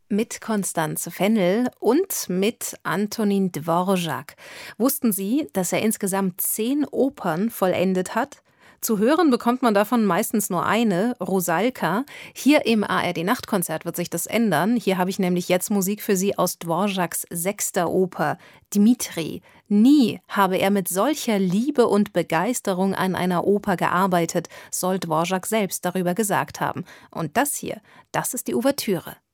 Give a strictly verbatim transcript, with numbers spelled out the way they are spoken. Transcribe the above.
Mit Constanze Fennel und mit Antonin Dvorak. Wussten Sie, dass er insgesamt zehn Opern vollendet hat? Zu hören bekommt man davon meistens nur eine, Rusalka. Hier im A R D-Nachtkonzert wird sich das ändern. Hier habe ich nämlich jetzt Musik für Sie aus Dvoraks sechster Oper, Dmitri. Nie habe er mit solcher Liebe und Begeisterung an einer Oper gearbeitet, soll Dvorak selbst darüber gesagt haben. Und das hier, das ist die Ouvertüre.